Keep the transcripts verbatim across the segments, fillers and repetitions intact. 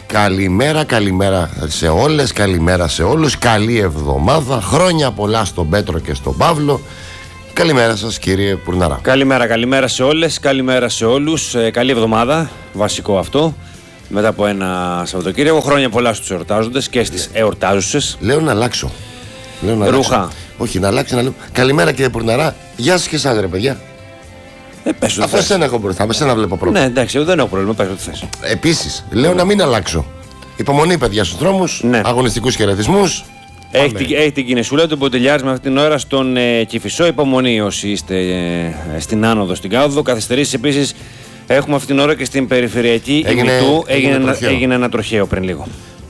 Καλημέρα, καλημέρα σε όλες, καλημέρα σε όλους. Καλή εβδομάδα. Χρόνια πολλά στον Πέτρο και στον Παύλο. Καλημέρα σας, κύριε Πουρναρά. Καλημέρα, καλημέρα σε όλες, καλημέρα σε όλους. Ε, καλή εβδομάδα, βασικό αυτό. Μετά από ένα Σαββατοκύριακο. Χρόνια πολλά στους εορτάζοντες και στις εορτάζουσες. Λέω να αλλάξω. Λέω να Ρούχα. αλλάξω. Όχι, να αλλάξω να λέω. Καλημέρα, κύριε Πουρναρά. Γεια σας και εσάς, ρε παιδιά. Ε, πες ό,τι Από θες. εσένα έχω μπροστά, από εσένα βλέπω πρώτα. Ναι, εντάξει, εγώ δεν έχω πρόβλημα, πες ό,τι θες. Επίσης, λέω να μην αλλάξω. Υπομονή, παιδιά, στους δρόμους, Ναι. αγωνιστικούς χαιρετισμούς. Έχει, την- έχει την κινησούλα του Μποτελιάρισμα αυτή την ώρα στον ε, Κηφισό. Υπομονή όσοι είστε ε, στην άνοδο, στην κάδοδο. Καθυστερήσεις επίσης έχουμε αυτή την ώρα και στην περιφερειακή Έγινε- ημιτού. έγινε Έγινε, ένα- τροχαίο. έγινε ένα τροχαίο πριν λίγο.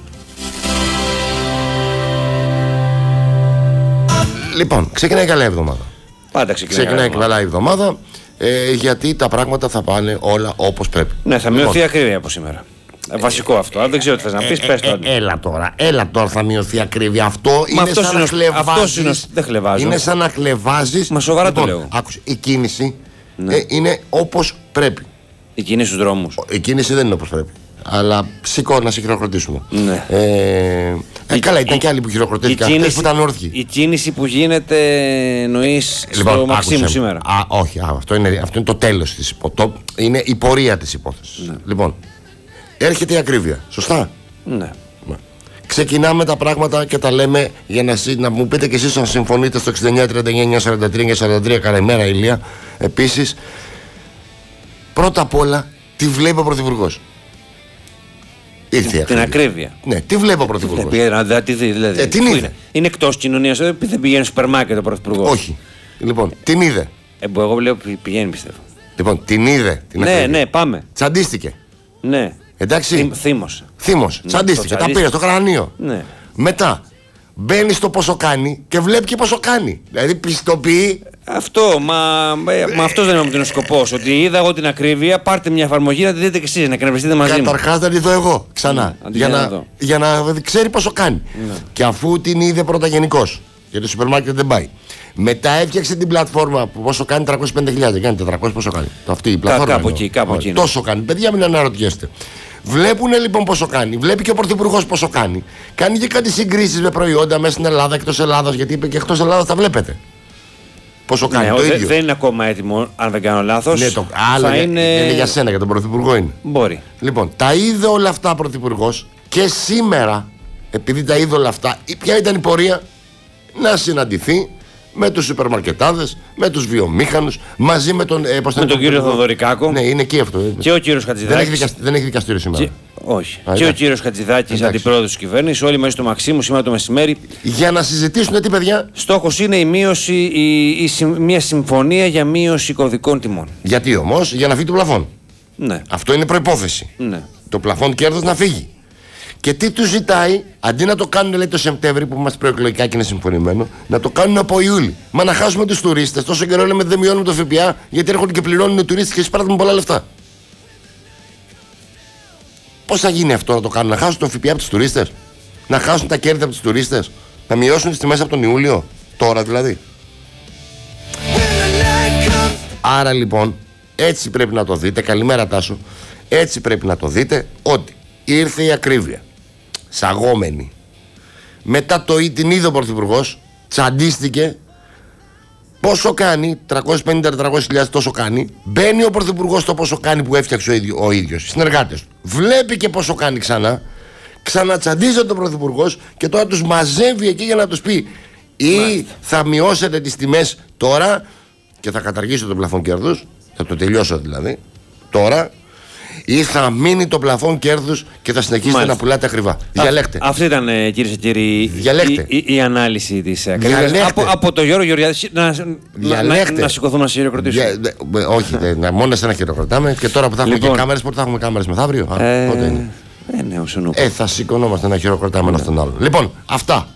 Λοιπόν, ξεκινάει καλά η εβδομάδα. Πάντα ξεκινάει. Ξεκινάει καλά. καλά η εβδομάδα, ε, γιατί τα πράγματα θα πάνε όλα όπως πρέπει. Ναι, θα Λοιπόν, μειωθεί η ακρίβεια από σήμερα. Ε, βασικό αυτό. Αν δεν ξέρω τι θες να πεις, πες το. Ε, ε, έλα τώρα, έλα τώρα θα μειωθεί η ακρίβεια. Αυτό είναι αυτός σαν είναι να ο- αυτός χλεβάζεις. είναι ο- δεν χλεβάζω. Είναι σαν να χλεβάζεις. Μα σοβαρά το Λοιπόν, λέω. άκουσε, η κίνηση Ναι. ε, είναι όπως πρέπει. Η κίνηση στους δρόμους. Η κίνηση δεν είναι όπως πρέπει. Αλλά σηκώ να σε χειροκροτήσουμε. Ναι. Ε, ε, Η- καλά, ήταν η- και άλλοι που Η χειροκροτήθηκαν. Αυτές που ήταν όρθιοι. η κίνηση που γίνεται εννοείς στο άκουσε Μαξίμου με. σήμερα. Α, όχι, α, αυτό, είναι, αυτό είναι το τέλος της υπόθεσης. Είναι η πορεία της υπόθεσης. Ναι. Λοιπόν, έρχεται η ακρίβεια. Σωστά. Ναι. Ξεκινάμε τα πράγματα και τα λέμε για να, συ- να μου πείτε κι εσείς αν συμφωνείτε στο εξήντα εννιά τριάντα εννιά σαράντα τρία και σαράντα τρία. Καλημέρα, Ηλία. Επίσης, πρώτα απ' όλα, τι βλέπει ο Πρωθυπουργός. Ήρθε η Την ακρίβεια. ακρίβεια. Ναι, τι βλέπει ο Πρωθυπουργός. Πήγαινε να δει, τι δει, δηλαδή. Ε, την Πού είδε. είναι, είναι εκτός κοινωνίας, ε, δεν πηγαίνει στο σούπερ μάρκετ ο Πρωθυπουργός. Όχι. Λοιπόν, την είδε. Ε, που εγώ βλέπω πη- πηγαίνει πιστεύω. Λοιπόν, την είδε. Την Ναι, ακρίβεια. ναι, πάμε. Τσαντίστηκε. Ναι. Εντάξει. Θύμ- Θύμωσε. Θύμος. Ναι, Τσαντίστηκε. το Τα τσαντίστηκε. πήρε στο κρανίο. Ναι. Μετά μπαίνει στο πόσο κάνει και βλέπει και πόσο κάνει. Δηλαδή πιστοποιεί. Αυτό, μα, ε, μα αυτό δεν είναι ο σκοπός. Ότι είδα εγώ την ακρίβεια, πάρτε μια εφαρμογή να τη δείτε και εσείς, να εκνευριστείτε μαζί μου. Καταρχάς να τη δω εγώ ξανά. Mm, αντί για, για να να, δω. για να ξέρει πόσο κάνει. Και αφού την είδε πρώτα γενικώς, γιατί το σούπερ μάρκετ δεν πάει. Μετά έφτιαξε την πλατφόρμα που πόσο κάνει τριακόσιες πενήντα χιλιάδες. Κάνει τετρακόσιες πόσο κάνει. Το αυτή η πλατφόρμα. κάπου εννοώ. εκεί, κάπου Όχι, εκεί είναι. τόσο κάνει. Παιδιά, μην αναρωτιέστε. Βλέπουν λοιπόν πόσο κάνει. Βλέπει και ο Πρωθυπουργός πόσο κάνει. Κάνει και κάτι συγκρίσεις με προϊόντα μέσα στην Ελλάδα, εκτός Ελλάδας. Γιατί είπε και εκτός Ελλάδας τα βλέπετε. Πόσο κάνει. Ναι, το δε- ίδιο. δεν είναι ακόμα έτοιμο, αν δεν κάνω λάθος. Ναι, το άλλο θα είναι, είναι... είναι για σένα, για τον Πρωθυπουργό είναι. Μπορεί. Λοιπόν, τα είδε όλα αυτά ο Πρωθυπουργός και σήμερα, επειδή τα είδε όλα αυτά, η- ποια ήταν η πορεία? Να συναντηθεί με τους σούπερμαρκετάδες, με τους βιομήχανους, μαζί με τον. Ε, πώς Με είναι, τον κύριο Θοδωρικάκο. Ναι, είναι εκεί αυτό. Και ο κύριος Δεν έχει, Χατζηδάκης. δικαστή, δεν έχει δικαστήριο σήμερα. Και... Όχι. Α, και ο εντάξει. κύριος Χατζηδάκης, Εντάξει. αντιπρόεδρος της κυβέρνησης, όλοι μαζί στο Μαξίμου σήμερα το μεσημέρι. Για να συζητήσουν τι, παιδιά, Στόχος είναι η μείωση, η, η, συμ- μια συμφωνία για μείωση κωδικών τιμών. γιατί όμως, για να φύγει το πλαφόν. Ναι. Αυτό είναι προϋπόθεση. Ναι. Το πλαφόν κέρδος να φύγει. Και τι του ζητάει, αντί να το κάνουν λέει, το Σεπτέμβρη που είμαστε προεκλογικά και είναι συμφωνημένο, να το κάνουν από Ιούλη. Μα να χάσουμε τους τουρίστες. Τόσο καιρό λέμε δεν μειώνουμε το ΦΠΑ γιατί έρχονται και πληρώνουν οι τουρίστες και εισπράττουν πολλά λεφτά. Πώς θα γίνει αυτό να το κάνουν, να χάσουν το ΦΠΑ από τους τουρίστες, να χάσουν τα κέρδη από τους τουρίστες, να μειώσουν τις τιμές από τον Ιούλιο, τώρα δηλαδή. Άρα λοιπόν, έτσι πρέπει να το δείτε. Καλημέρα Τάσο. Έτσι πρέπει να το δείτε ότι ήρθε η ακρίβεια. Σαγόμενη. Μετά το ή- την είδε ο Πρωθυπουργός, τσαντίστηκε. Πόσο κάνει, τριακόσιες πενήντα με τετρακόσιες χιλιάδες τόσο κάνει. Μπαίνει ο Πρωθυπουργός στο πόσο κάνει που έφτιαξε ο, ίδιο, ο ίδιος, οι συνεργάτες του. Βλέπει και πόσο κάνει ξανά. Ξανατσαντίζεται ο Πρωθυπουργός και τώρα τους μαζεύει εκεί για να τους πει ή θα μειώσετε τις τιμές τώρα και θα καταργήσω το πλαφόν κέρδους, θα το τελειώσω δηλαδή τώρα, ή θα μείνει το πλαφόν κέρδους και θα συνεχίσετε Μάλιστα. να πουλάτε ακριβά. Διαλέξτε. Αυτή ήταν, ε, κυρίες και κύριοι, Διαλέξτε. η, η, η ανάλυση της ακρίβειας. Διαλέξτε. Από, από το Γιώργο Γεωργιάδη. Να, να, να, Διαλέξτε. να σηκωθούμε να σε χειροκροτήσουμε. Για- δε- δε- όχι, δε- να- μόνο σε ένα χειροκροτάμε και τώρα που θα έχουμε Λοιπόν. και κάμερες, πότε θα έχουμε κάμερες μεθαύριο. Α, Ε, πότε είναι. ε, ναι, όσο νου. Ε, θα σηκωνόμαστε να χειροκροτάμε ένα στον άλλον. Λοιπόν, αυτά.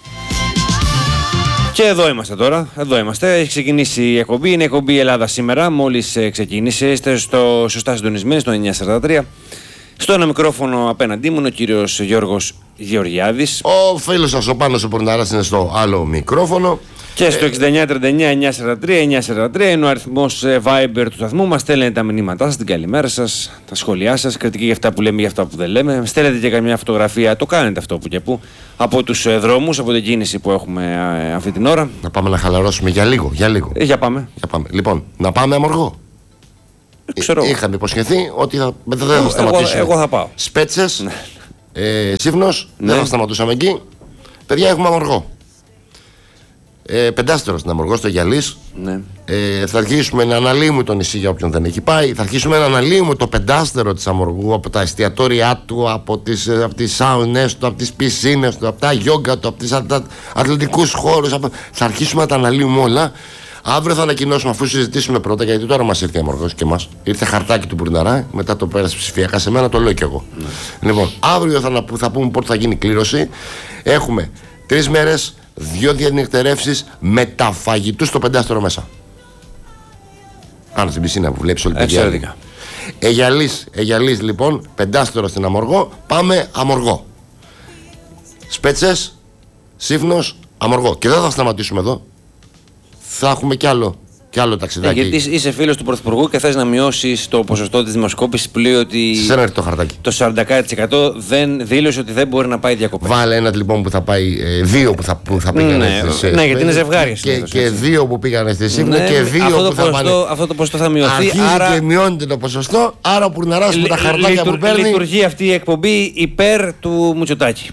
Και εδώ είμαστε τώρα. Εδώ είμαστε. Έχει ξεκινήσει η εκπομπή. Είναι η εκπομπή Ελλάδα σήμερα. Μόλις ε, ξεκίνησε. Είστε στο, σωστά συντονισμένοι στο εννιακόσια σαράντα τρία. Στο ένα μικρόφωνο απέναντί μου είναι ο κύριος Γιώργος Γεωργιάδης. Ο φίλος σας ο Πάνος ο Πορναράς είναι στο άλλο μικρόφωνο. Και στο εξήντα εννιά τριάντα εννιά εννιακόσια σαράντα τρία εννιακόσια σαράντα τρία είναι ο αριθμός Viber του σταθμού. Μας στέλνετε τα μηνύματά σας, την καλημέρα σας, τα σχόλιά σας, κριτική για αυτά που λέμε, για αυτά που δεν λέμε. Στέλνετε και καμιά φωτογραφία, το κάνετε αυτό που και που, από τους ε, δρόμους, από την κίνηση που έχουμε ε, αυτή την ώρα. Να πάμε να χαλαρώσουμε για λίγο. Για, λίγο. Ε, για πάμε. Για πάμε. Λοιπόν, να πάμε Αμοργό. Ε, ξέρω. Ε, είχαμε υποσχεθεί ότι θα, δεν θα σταματήσουμε. Εγώ, εγώ θα πάω. Σπέτσες, ε, Σύφνος, Ναι. δεν θα σταματούσαμε εκεί. Παιδιά, έχουμε Αμοργό. Ε, πεντάστερο στην Αμοργό, στο Γιαλής. Ναι. Ε, θα αρχίσουμε να αναλύουμε το νησί για όποιον δεν έχει πάει. Θα αρχίσουμε να αναλύουμε το πεντάστερο της Αμοργού, από τα εστιατόρια του, από τις, από τις σάουνες του, από τις πισίνες του, από τα γιόγκα του, από τις αθλητικούς χώρους. Από... Θα αρχίσουμε να τα αναλύουμε όλα. Αύριο θα ανακοινώσουμε, αφού συζητήσουμε πρώτα, γιατί τώρα μας ήρθε η Αμοργός και εμάς. Ήρθε χαρτάκι του Μπουρναρά, μετά το πέρασε ψηφιακά σε μένα, το λέω κι εγώ. Ναι. Λοιπόν, αύριο θα, θα πούμε πότε θα γίνει η κλήρωση. Έχουμε τρεις μέρες. Δύο διανυκτερεύσεις με τα φαγητού στο πεντάστερο μέσα. Πάνω στην πισίνα που βλέπεις όλη την Εξαιρετικά. Αιγιαλής, Αιγιαλής λοιπόν, πεντάστερο στην Αμοργό. Πάμε Αμοργό. Σπέτσες, Σύφνος, Αμοργό. Και δεν θα σταματήσουμε εδώ. Θα έχουμε κι άλλο, κι άλλο ταξιδάκι. Ε, γιατί είσαι φίλος του Πρωθυπουργού και θες να μειώσεις το ποσοστό της δημοσκόπησης που λέει ότι σε ένα το χαρτάκι. Το σαράντα τοις εκατό δεν δήλωσε ότι δεν μπορεί να πάει διακοπές. Βάλε ένα λοιπόν που θα πάει, ε, δύο που θα, που θα πήγανε ναι, στις, ναι, γιατί είναι ζευγάρια. Και, και δύο που πήγανε στη Σύφνο ναι, και δύο αυτό που το θα ποσοστό, πάνε. Αυτό το ποσοστό θα μειωθεί. Αρχίζει άρα και μειώνεται το ποσοστό. Άρα ο Πουρναράς με τα χαρτάκια λειτου, που παίρνει. Λειτουργεί αυτή η εκπομπή υπέρ του Μητσοτάκη.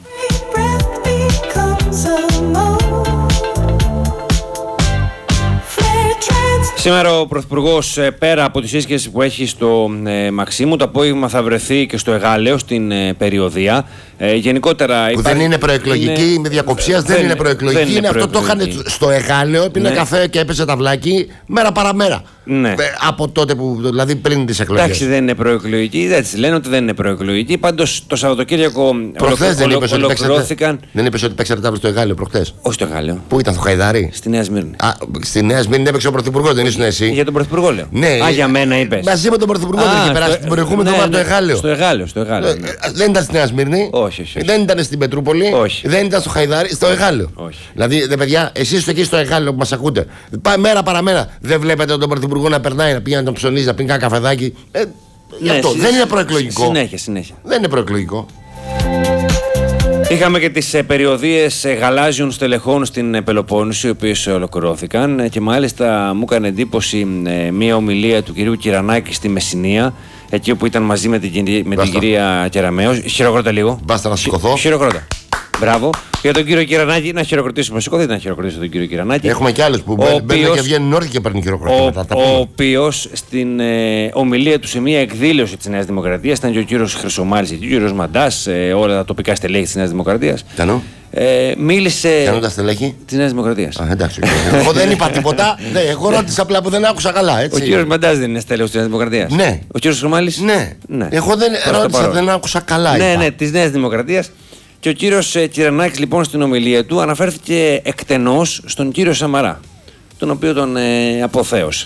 Σήμερα ο Πρωθυπουργός, πέρα από τη σύσκεψη που έχει στο ε, Μαξίμου, το απόγευμα θα βρεθεί και στο Εγάλεο, στην ε, περιοδία. Ε, γενικότερα που υπάρχει... δεν είναι προεκλογική, είναι... με διακοψίας, δεν, δεν είναι προεκλογική. Δεν είναι, είναι αυτό το είχαν στο Εγάλεο, πίνε ναι. καφέ και έπεσε ταυλάκι μέρα παραμέρα. Ναι. Ε, από τότε που, δηλαδή πριν τις εκλογές. Εντάξει, δεν είναι προεκλογική, έτσι λένε ότι δεν είναι προεκλογική. Πάντως το Σαββατοκύριακο προχθές δεν είπες ότι ολοκληρώθηκαν. Δεν είπες ότι παίξατε αύριο στο Εγάλεο προχθές? Όχι στο Εγάλεο. Πού ήταν, στο Χαϊδάρι? Στη Νέα Σμύρνη. Α, στη Νέα Σμύρνη έπαιξε ο Πρωθυπουργός, δεν ήσουν εσύ? Για τον Πρωθυπουργό λέω. Ναι, Α, για μένα είπες. Μαζί με τον Πρωθυπουργό δεν είχε περάσει την προηγούμενη εβδομάδα το Εγάλεο. Στο Εγάλεο, στο Εγάλεο. Δεν ήταν στη Νέα Σμύρνη. Όχι, όχι. Δεν ήταν στην Πετρούπολη. Όχι. Δεν ήταν στο Χαϊδάρι, στο Εγάλεο. Όχι. Δηλαδή, δε παιδιά, εσείς εκεί στο Εγάλεο που μας ακούτε, πάει μέρα παραμέρα. Δεν βλέπετε τον Πρωθυπουργό να περνάει, να πήγαινε να τον ψωνίζει, να πει ένα καφεδάκι. Ε, ναι, αυτό. συ, δεν είναι προεκλογικό. Συνέχεια, συνέχεια. Δεν είναι προεκλογικό. Είχαμε και τις ε, περιοδίες ε, γαλάζιων στελεχών στην ε, Πελοπόννησο, οι οποίες ε, ολοκληρώθηκαν ε, και μάλιστα μου έκανε εντύπωση ε, μια ομιλία του κυρίου Κυρανάκη στη Μεσσηνία, εκεί όπου ήταν μαζί με την, με την κυρία Κεραμέως. Χειροκρότα λίγο. Μπάστα να σηκωθώ. Χειροκρότα. Μπράβο. Για τον κύριο Κυρανάκη, να χειροκροτήσουμε. Σηκωθείτε να χειροκροτήσουμε τον κύριο Κυρανάκη. Έχουμε κι άλλους που μπαίνουν και βγαίνουν όρθιοι και παίρνουν χειροκροτήματα. Ο, ο οποίος στην ε, ομιλία του σε μια εκδήλωση της Νέας Δημοκρατίας ήταν και ο κύριος Χρυσομάλης και ο κύριος Μαντάς, ε, όλα τα τοπικά στελέχη της Νέας Δημοκρατίας. Κανού. Ε, μίλησε. Κανού τα στελέχη της Νέας Δημοκρατίας. Α, εντάξει. Εγώ δεν είπα τίποτα. Ναι, εγώ ρώτησα απλά που δεν άκουσα καλά. Έτσι. Ο κύριος Μαντάς δεν είναι στέλεχος της Νέας Δημοκρατίας. Ναι. Ο κύριος Χρυσομάλης. Ναι. ναι. Εγώ δεν ρώτησα, δεν άκουσα καλά. Ναι, είπα. ναι, της Νέας Δημοκρατίας. Και ο κύριος ε, Κυρανάκης λοιπόν στην ομιλία του αναφέρθηκε εκτενώς στον κύριο Σαμαρά, τον οποίο τον ε, αποθέωσε.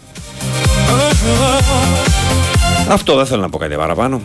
Αυτό, δεν θέλω να πω κάτι παραπάνω.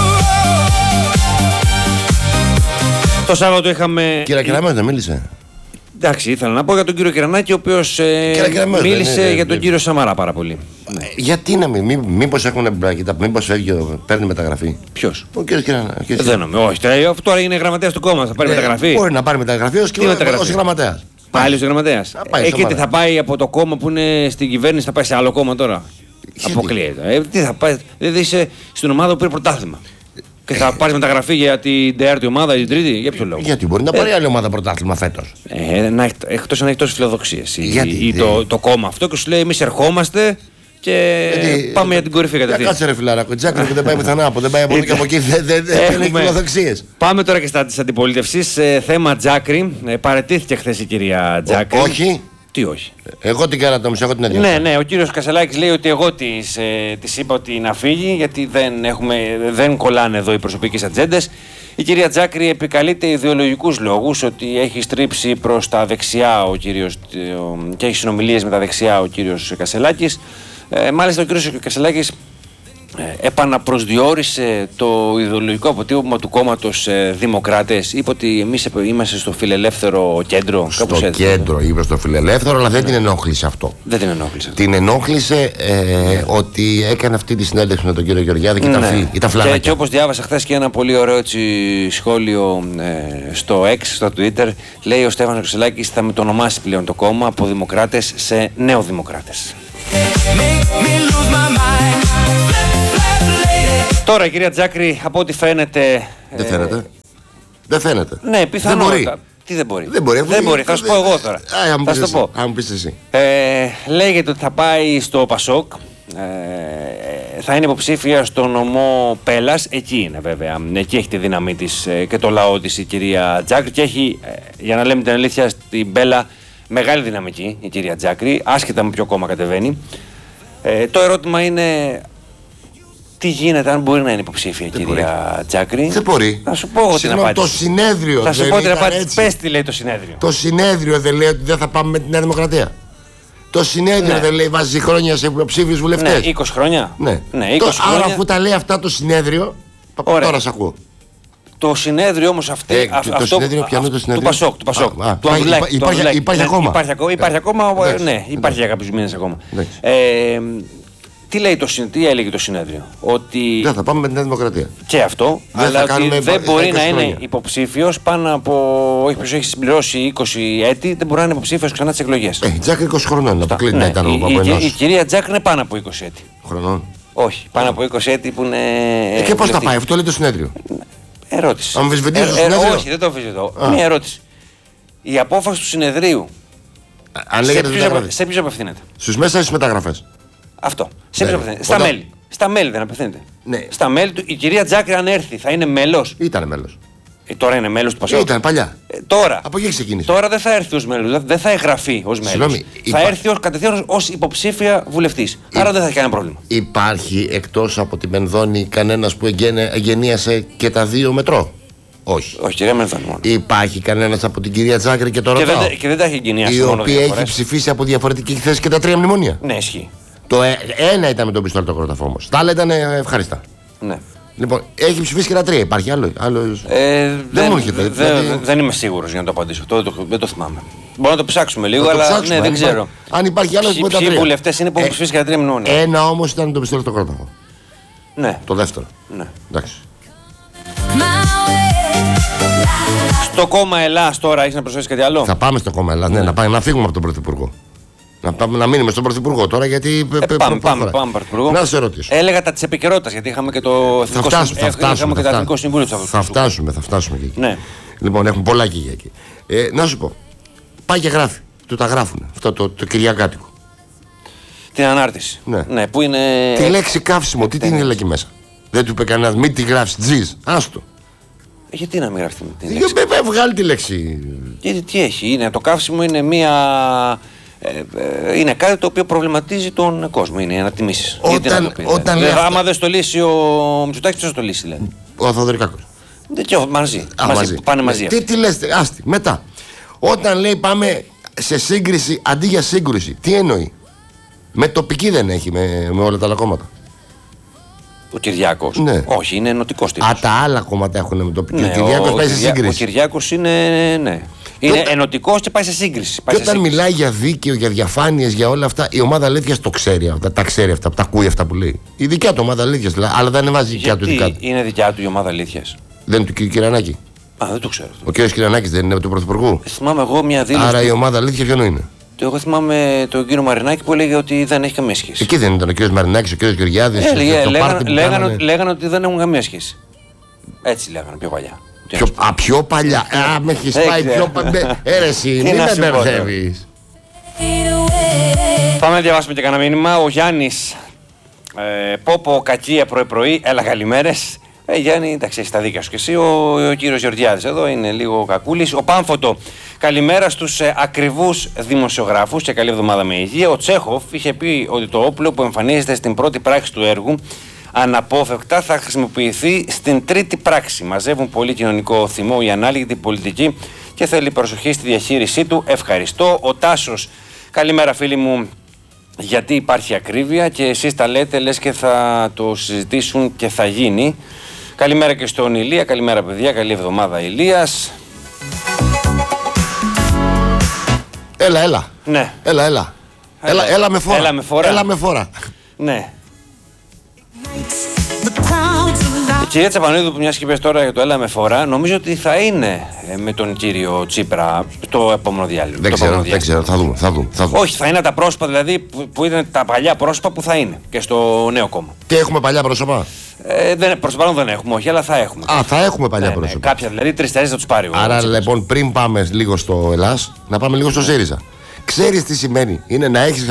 Το Σάββατο είχαμε... Κύριε Κεραμέως δεν μίλησε? Εντάξει, ήθελα να πω για τον κύριο Κυρανάκη, ο οποίος ε, μίλησε ναι, ναι, για τον ναι. κύριο Σαμαρά πάρα πολύ. Ναι. Γιατί να μην, μή, μήπως έχουν μπράκητα, μήπως φεύγει, παίρνει μεταγραφή? Ποιος? Ο κύριος Κυρανάκης. Δεν νομίζω, όχι, τώρα είναι γραμματέας του κόμματος, θα πάρει ε, μεταγραφή. Μπορεί να πάρει μεταγραφή ως, και ως γραμματέας. Πάλι ως γραμματέας. Εκεί τι θα πάει από το κόμμα που είναι στην κυβέρνηση, θα πάει σε άλλο κόμμα τώρα? Αποκλείεται. Ε, τι θα πάει, δηλαδή είσαι στην ομάδα που πήρε πρωτάθλημα. Και θα πάρει μεταγραφή για την τέταρτη ομάδα ή την τρίτη, για ποιο λόγο? Γιατί μπορεί να πάρει ε, άλλη ομάδα πρωτάθλημα φέτος. Ε, εκτός αν έχει τόσες φιλοδοξίες. Γιατί, ή το, το κόμμα αυτό και σου λέει εμείς ερχόμαστε και γιατί, πάμε για την κορυφή κατευθείαν. Κάτσε ρε φιλαράκο, Τζάκρη που δεν πάει πουθενά από, δεν πάει από εδώ και από εκεί, δεν έχει φιλοδοξίες. Πάμε τώρα και στα της αντιπολίτευσης. Ε, θέμα Τζάκρη. Ε, παραιτήθηκε χθες η κυρία Τζάκρη. Ο, όχι. Τι όχι? Εγώ την κάρα το μισό, εγώ την έδιωξα. Ναι, ναι, ο κύριος Κασελάκης λέει ότι εγώ της, ε, της είπα ότι να φύγει γιατί δεν, έχουμε, δεν κολλάνε εδώ οι προσωπικές ατζέντες. Η κυρία Τζάκρη επικαλείται ιδεολογικούς λόγους ότι έχει στρίψει προς τα δεξιά ο κύριος, και έχει συνομιλίες με τα δεξιά ο κύριος Κασελάκης. Ε, μάλιστα ο κύριος Κασελάκης ε, επαναπροσδιορίσε το ιδεολογικό αποτύπωμα του κόμματος ε, Δημοκράτες. Είπε ότι εμείς είμαστε στο φιλελεύθερο κέντρο. Στο έτσι, κέντρο, δηλαδή. Είπε στο φιλελεύθερο, αλλά δεν ναι. την ενόχλησε αυτό. Δεν την ενόχλησε. Την ενόχλησε ε, ναι. ότι έκανε αυτή τη συνέντευξη με τον κύριο Γεωργιάδη και ναι. ήταν, ήταν φλανάκια. Και, και όπως διάβασα χθες και ένα πολύ ωραίο έτσι, σχόλιο ε, στο X, στο Twitter, λέει ο Στέφανος Κασελάκης θα μετονομάσει πλέον το κόμμα από Δημοκράτες σε Νεοδημοκράτες. Τώρα η κυρία Τζάκρη, από ό,τι φαίνεται. Δεν φαίνεται. Ε... Δεν φαίνεται. Ναι, πιθανότατα. Τι δεν μπορεί. Δεν μπορεί. Δεν μπορεί. Θα σου πω εγώ τώρα. Α, θα σου το πω. Αν μου πεις εσύ. Ε, λέγεται ότι θα πάει στο Πασόκ. Ε, θα είναι υποψήφια στο νομό Πέλλας. Εκεί είναι βέβαια. Εκεί έχει τη δύναμή της και το λαό της η κυρία Τζάκρη. Και έχει, για να λέμε την αλήθεια, στην Πέλλα μεγάλη δυναμική η κυρία Τζάκρη. Άσχετα με ποιο κόμμα κατεβαίνει. Ε, το ερώτημα είναι. Τι γίνεται, αν μπορεί να είναι υποψήφια η κυρία μπορεί. Τζάκρη. Δεν μπορεί. Θα σου πω εγώ την απάντηση. Το συνέδριο. Θα σου πω την απάντηση. Πες τι λέει το συνέδριο. Το συνέδριο δεν λέει ότι δεν θα πάμε με τη Νέα Δημοκρατία. Το συνέδριο ναι. δεν λέει βάζει χρόνια σε υποψήφιους βουλευτές. Ναι, είκοσι χρόνια. Ναι. ναι είκοσι το, χρόνια. Άρα αφού τα λέει αυτά το συνέδριο. Ωραία. Τώρα σε ακούω. Το συνέδριο όμως αυτή. Ε, αυτό, το συνέδριο, ποιο είναι το συνέδριο. Του Πασόκ. Του Πασόκ. Α, του υπάρχει, υπάρχει, υπάρχει, υπάρχει ακόμα. Υπάρχει, υπάρχει ακόμα. Ναι, υπάρχει για κάποιους μήνες ακόμα. Ε, τι, λέει το, τι έλεγε το συνέδριο, ότι. Δεν θα πάμε με την Νέα Δημοκρατία. Και αυτό, δεν αλλά ότι δεν μπορεί να είναι υποψήφιος πάνω από. Όχι, έχει συμπληρώσει είκοσι έτη, δεν μπορεί να είναι υποψήφιος ξανά στις εκλογές. Ε, η Τζάκρη είκοσι χρονών, αποκλείται να ήταν από ενός. Η κυρία Τζάκρη είναι πάνω από είκοσι έτη. Χρονών. Όχι, πάνω από είκοσι έτη που είναι. Ε, και πώς θα πάει, αυτό λέει το συνέδριο. Ερώτηση. Αμφισβητείς το συνέδριο. Όχι, δεν το αμφισβητώ. Μια ερώτηση. Η απόφαση του συνεδρίου. Σε ποιους απευθύνεται. Στους μέσα ή στις μεταγραφές. Αυτό. Σε ναι. Στα Όταν... μέλη. Στα μέλη δεν απευθύνεται. Ναι. Στα μέλη του. Η κυρία Τζάκρη, αν έρθει, θα είναι μέλος. Ήταν μέλος. Ε, τώρα είναι μέλος του Πασόκ. Ήταν παλιά. Ε, τώρα. Από εκεί ξεκίνησε. Τώρα δεν θα έρθει ως μέλος. Δεν θα εγγραφεί ως μέλος. Συγγνώμη, θα υπά... έρθει ως, κατευθείαν ως υποψήφια βουλευτής. Υ... Άρα δεν θα έχει κανένα πρόβλημα. Υπάρχει εκτός από τη Μενδώνη κανένας που εγγενίασε και τα δύο μετρό. Όχι. Όχι, κυρία Μενδώνη μόνο. Υπάρχει κανένας από την κυρία Τζάκρη και τώρα. Και, δεν, και δεν τα έχει εγγενιάσει. Η οποία έχει ψηφίσει από διαφορετική θέση και τα τρία μνημόνια. Ναι, ισχύει. Το ε, ένα ήταν με τον πιστόλι το κρόταφο όμως. Τα άλλα ήταν ευχάριστά. Ναι. Λοιπόν, έχει ψηφίσει και τα τρία. Υπάρχει άλλο. άλλο... Ε, δεν, δεν μου έρχεται. Δε, δηλαδή... Δεν είμαι σίγουρος για να το απαντήσω. Το, το, δεν το θυμάμαι. Μπορούμε να το ψάξουμε λίγο, το αλλά ψάξουμε, ναι, δεν αν ξέρω. Υπάρχει, αν υπάρχει άλλο, Ποιοι, ποιοι βουλευτές είναι που έχουν ψηφίσει και τα τρία μνημόνια. Ένα όμως ήταν με τον πιστόλι το κρόταφο. Ναι. Το δεύτερο. Ναι. Εντάξει. Στο κόμμα Ελλάς τώρα έχεις να προσθέσεις κάτι άλλο. Θα πάμε στο κόμμα Ελλάς, ναι, ναι. Να, πάμε, να φύγουμε από τον Πρωθυπουργό. Να, πάμε, να μείνουμε στον Πρωθυπουργό τώρα γιατί. Ε, π, πάμε, π, πάμε, πάμε, Πρωθυπουργό. Να σε ρωτήσω. Έλεγα τα τη επικαιρότητα γιατί είχαμε και το Εθνικό, θα φτάσουμε, θα φτάσουμε, είχαμε θα και το Εθνικό Συμβούλιο του Θα φτάσουμε, θα φτάσουμε και εκεί. Ναι. Λοιπόν, έχουμε πολλά και για εκεί. Ε, να σου πω. Πάει και γράφει. Του τα γράφουν. Αυτό το, το Κυριακάτικο. Την ανάρτηση. Ναι. ναι που είναι. Τη λέξη καύσιμο, τι την είναι εκεί μέσα. Δεν του είπε κανένα, μην τη γράφει τζιζ. Άστο. Γιατί να μην γράφει την λέξη. Για βγάλει τη λέξη. Γιατί τι έχει, είναι, το καύσιμο είναι μία. Ε, ε, είναι κάτι το οποίο προβληματίζει τον κόσμο. Είναι να τιμήσει. Όταν, να το πει, όταν δηλαδή. αυτά... Άμα δεν στο λύσει ο Μητσοτάκης, θα το λύσει. Δηλαδή. Ο Θοδωρικάκος. Δεν και μαζί. Α, μαζί. μαζί. Πάνε μαζί. Τι, τι λες, άστι, μετά. Όταν λέει πάμε σε σύγκριση αντί για σύγκρουση, τι εννοεί. Με τοπική δεν έχει με, με όλα τα άλλα κόμματα. Ο Κυριάκος. Ναι. Όχι, είναι ενωτικός τύπος. Α, τα άλλα κόμματα έχουν με τοπική. Ναι, ο Κυριάκος πάει σε σύγκριση. Ο Κυριάκος είναι. Ναι. Είναι όταν... ενωτικός και πάει σε σύγκριση. Πάει και σε όταν σύγκριση. μιλάει για δίκαιο, για διαφάνειες, για όλα αυτά, η ομάδα αλήθειας το ξέρει αυτά, τα ξέρει αυτά, τα ακούει αυτά που λέει. Η δικιά του ομάδα αλήθειας, αλλά δεν ανεβάζει δικιά του δικά του. Είναι δικιά του η ομάδα αλήθειας. Δεν είναι του κ. Κυρανάκη. Α, δεν το ξέρω. Ο κ. Κυρανάκης δεν είναι του Πρωθυπουργού. Θυμάμαι εγώ μια δήλωση. Άρα του... η ομάδα αλήθεια ποιον είναι. Εγώ θυμάμαι τον κύριο Μαρινάκη που έλεγε ότι δεν έχει καμία σχέση. Εκεί δεν ήταν ο κ. Μαρινάκης, ο κ. Γεωργιάδης. Έλεγε, λέγανε, λέγανε, ότι, λέγανε ότι δεν έχουν καμία σχέση. Έτσι λέγανε πιο παλιά. Πιο, α, πιο παλιά. Α, με έχεις πάει πιο παλιά. Έρεση, μην με μπερδεύεις. Πάμε να διαβάσουμε και κανένα μήνυμα. Ο Γιάννης. Ε, Πόπο, κακία πρωί-πρωί, έλα καλημέρες. Ε, Γιάννη, εντάξει, έχει τα δίκια σου και εσύ. Ο, ο κύριος Γεωργιάδης εδώ είναι λίγο κακούλης. Ο Πάμφωτο, καλημέρα στους ε, ακριβούς δημοσιογράφους και καλή εβδομάδα με υγεία. Ο Τσέχοφ είχε πει ότι το όπλο που εμφανίζεται στην πρώτη πράξη του έργου αναπόφευκτα θα χρησιμοποιηθεί στην τρίτη πράξη. Μαζεύουν πολύ κοινωνικό θυμό οι ανάλογοι πολιτική και θέλει προσοχή στη διαχείρισή του. Ευχαριστώ. Ο Τάσος, καλημέρα φίλοι μου. γιατί υπάρχει ακρίβεια και εσείς τα λέτε λες και θα το συζητήσουν και θα γίνει. Καλημέρα και στον Ηλία, καλημέρα παιδιά, καλή εβδομάδα Ηλίας. Έλα, έλα. Ναι. Έλα, έλα. Έλα, έλα, έλα με φόρα. Έλα με φόρα. Έλα με φόρα. Ναι. Η κυρία Τσαπανίδου που μιας και είπες τώρα για το έλα με φορά, νομίζω ότι θα είναι με τον κύριο Τσίπρα το επόμενο διάλειμμα. Δεν ξέρω, δεν ξέρω, θα δούμε, θα δούμε, θα δούμε. Όχι, θα είναι τα πρόσωπα δηλαδή που, που ήταν τα παλιά πρόσωπα που θα είναι και στο νέο κόμμα. Και έχουμε παλιά πρόσωπα. Ε, δεν, προς το παρόν δεν έχουμε, όχι, αλλά θα έχουμε. Α, θα έχουμε παλιά ναι, πρόσωπα. Ναι, κάποια δηλαδή τρεις-τέσσερις θα τους πάρει. Άρα λοιπόν πριν πάμε λίγο στο Ελλάς, να πάμε λίγο στο ΣΥΡΙΖΑ. Ξέρεις τι σημαίνει, είναι να έχεις